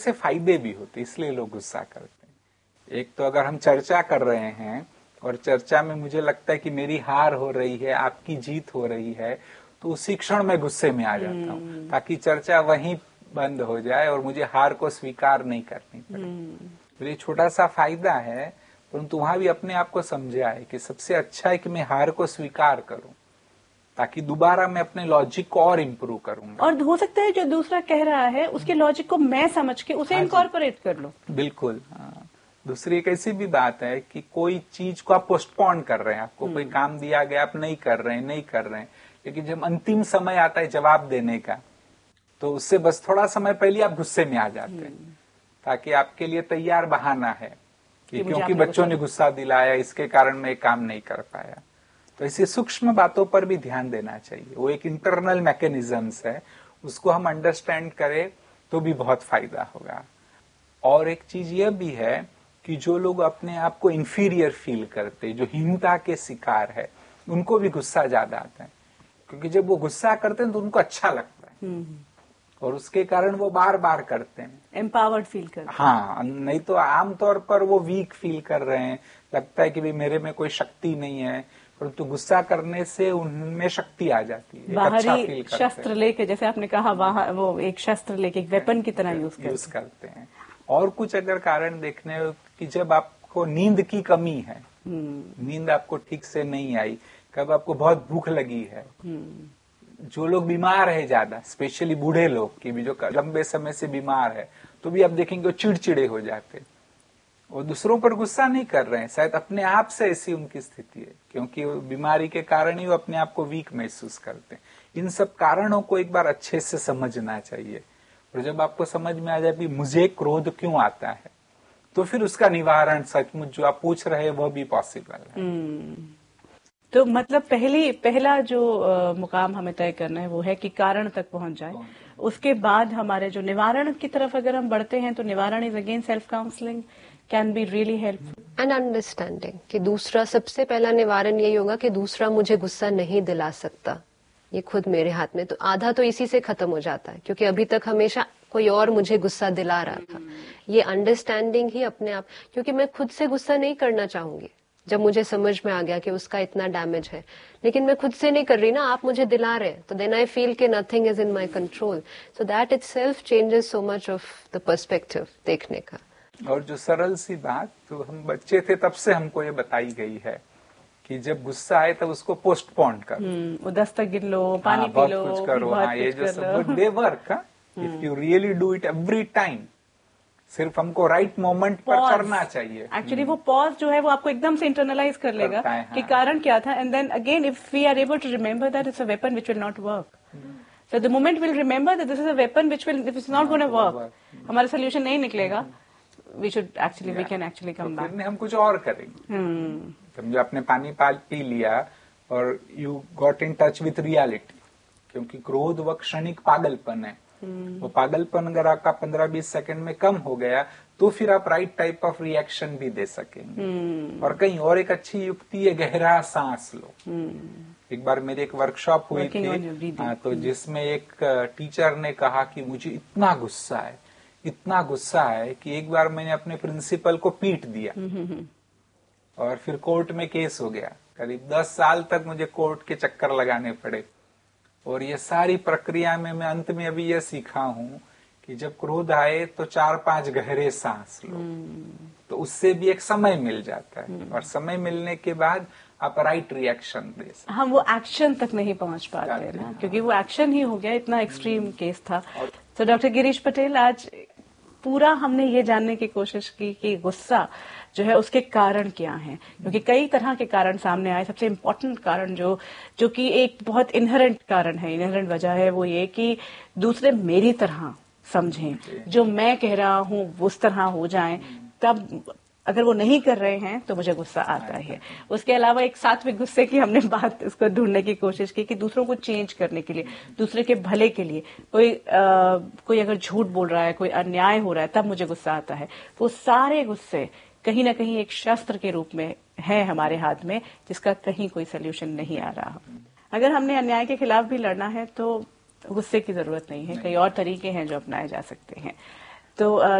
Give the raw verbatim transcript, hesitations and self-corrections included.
से फायदे भी होते, इसलिए लोग गुस्सा करते हैं। एक तो अगर हम चर्चा कर रहे हैं और चर्चा में मुझे लगता है कि मेरी हार हो रही है, आपकी जीत हो रही है, तो उसी क्षण मैं गुस्से में आ जाता हूँ, ताकि चर्चा वहीं बंद हो जाए और मुझे हार को स्वीकार नहीं करनी पड़े। तो ये छोटा सा फायदा है, परंतु वहां भी अपने आप को समझा है कि सबसे अच्छा है कि मैं हार को स्वीकार करूं, ताकि दोबारा मैं अपने लॉजिक को और इम्प्रूव करूंगा। और हो सकता है जो दूसरा कह रहा है उसके लॉजिक को मैं समझ के उसे इनकॉर्पोरेट कर लूं। बिल्कुल। हाँ। दूसरी एक ऐसी भी बात है कि कोई चीज को आप पोस्टपोन कर रहे हैं, आपको कोई काम दिया गया, आप नहीं कर रहे हैं नहीं कर रहे हैं, लेकिन जब अंतिम समय आता है जवाब देने का, तो उससे बस थोड़ा समय पहले आप गुस्से में आ जाते हैं, ताकि आपके लिए तैयार बहाना है कि क्योंकि बच्चों ने गुस्सा दिलाया, इसके कारण मैं काम नहीं कर पाया। तो ऐसी सूक्ष्म बातों पर भी ध्यान देना चाहिए। वो एक इंटरनल मैकेनिज्म्स है, उसको हम अंडरस्टैंड करें तो भी बहुत फायदा होगा। और एक चीज यह भी है कि जो लोग अपने आप को इंफीरियर फील करते, जो हीनता के शिकार है, उनको भी गुस्सा ज्यादा आता है, क्योंकि जब वो गुस्सा करते हैं तो उनको अच्छा लगता है और उसके कारण वो बार बार करते हैं, एम्पावर्ड फील करते हैं। हाँ, नहीं तो आमतौर पर वो वीक फील कर रहे हैं, लगता है कि भाई मेरे में कोई शक्ति नहीं है, परंतु गुस्सा करने से उनमें शक्ति आ जाती है, बाहरी अच्छा फील करते शस्त्र लेके, जैसे आपने कहा, वहां वो एक शस्त्र लेके, एक वेपन की तरह यूज यूज करते हैं। और कुछ अगर कारण देखने कि जब आपको नींद की कमी है, नींद आपको ठीक से नहीं आई, कब आपको बहुत भूख लगी है, जो लोग बीमार है ज्यादा, स्पेशली बूढ़े लोग की भी जो लंबे समय से बीमार है, तो भी आप देखेंगे वो चिड़चिड़े हो जाते, वो दूसरों पर गुस्सा नहीं कर रहे हैं, शायद अपने आप से ऐसी उनकी स्थिति है, क्योंकि बीमारी के कारण ही वो अपने आप को वीक महसूस करते हैं। इन सब कारणों को एक बार अच्छे से समझना चाहिए, और जब आपको समझ में आ जाए कि मुझे क्रोध क्यों आता है, तो फिर उसका निवारण सचमुच जो आप पूछ रहे हैं वह भी पॉसिबल है। तो मतलब पहली पहला जो आ, मुकाम हमें तय करना है वो है कि कारण तक पहुंच जाए। उसके बाद हमारे जो निवारण की तरफ अगर हम बढ़ते हैं, तो निवारण is again self counselling can be really helpful and understanding कि दूसरा, सबसे पहला निवारण यही होगा कि दूसरा मुझे गुस्सा नहीं दिला सकता, ये खुद मेरे हाथ में। तो आधा तो इसी से खत्म हो जाता है, क्योंकि अभी तक हमेशा कोई और मुझे गुस्सा दिला रहा था। ये अंडरस्टैंडिंग ही अपने आप, क्योंकि मैं खुद से गुस्सा नहीं करना चाहूंगी जब मुझे समझ में आ गया कि उसका इतना डैमेज है, लेकिन मैं खुद से नहीं कर रही ना, आप मुझे दिला रहे हैं, तो देन आई फील कि nothing is in my control. So that itself changes so much of the perspective देखने का। और जो सरल सी बात, तो हम बच्चे थे तब से हमको ये बताई गई है कि जब गुस्सा आए तब उसको पोस्टपोन करो, वो दस्तक गिन लो, पानी हाँ, पी लो, बहुत कुछ करो, हाँ, ये जो सब they work, if you really do it every time, सिर्फ हमको राइट मोमेंट पर करना चाहिए। एक्चुअली वो पॉज जो है वो आपको एकदम से इंटरनलाइज कर लेगा है, हाँ। कि कारण क्या था, and then again if we are able to remember that it's a weapon which will not work, so the moment will remember that this is a weapon which will, if it's not gonna work, हमारा solution नहीं निकलेगा, we should actually we can actually come back, फिर हम कुछ और करेंगे। समझो आपने पानी पाल पी लिया और you got in touch with reality, क्योंकि क्रोध व क्षणिक पागलपन है, वो पागलपन अगर आपका पंद्रह बीस सेकंड में कम हो गया, तो फिर आप राइट टाइप ऑफ रिएक्शन भी दे सकेंगे। और कहीं और एक अच्छी युक्ति है, गहरा सांस लो। एक बार मेरी एक वर्कशॉप हुई थी, हाँ, तो जिसमें एक टीचर ने कहा कि मुझे इतना गुस्सा है, इतना गुस्सा है कि एक बार मैंने अपने प्रिंसिपल को पीट दिया और फिर कोर्ट में केस हो गया। करीब दस साल तक मुझे कोर्ट के चक्कर लगाने पड़े, और ये सारी प्रक्रिया में मैं अंत में अभी यह सीखा हूं कि जब क्रोध आए तो चार पांच गहरे सांस लो, तो उससे भी एक समय मिल जाता है, और समय मिलने के बाद आप राइट रिएक्शन दे सकते। हम वो एक्शन तक नहीं पहुंच पाते ना, क्योंकि वो एक्शन ही हो गया, इतना एक्सट्रीम केस था। तो डॉक्टर गिरीश पटेल, आज पूरा हमने ये जानने की कोशिश की कि गुस्सा जो है उसके कारण क्या हैं, क्योंकि कई तरह के कारण सामने आए। सबसे इम्पोर्टेंट कारण जो जो कि एक बहुत इनहेरेंट कारण है, इनहेरेंट वजह है, वो ये कि दूसरे मेरी तरह समझें, जो मैं कह रहा हूं उस तरह हो जाएं, तब अगर वो नहीं कर रहे हैं तो मुझे गुस्सा आता है। उसके अलावा एक सात्विक गुस्से की हमने बात उसको ढूंढने की कोशिश की कि दूसरों को चेंज करने के लिए, दूसरे के भले के लिए, कोई आ, कोई अगर झूठ बोल रहा है, कोई अन्याय हो रहा है, तब मुझे गुस्सा आता है। वो सारे गुस्से कहीं ना कहीं एक शस्त्र के रूप में है हमारे हाथ में, जिसका कहीं कोई सोल्यूशन नहीं आ रहा। अगर हमने अन्याय के खिलाफ भी लड़ना है तो गुस्से की जरूरत नहीं है, कई और तरीके हैं जो अपनाए जा सकते हैं। तो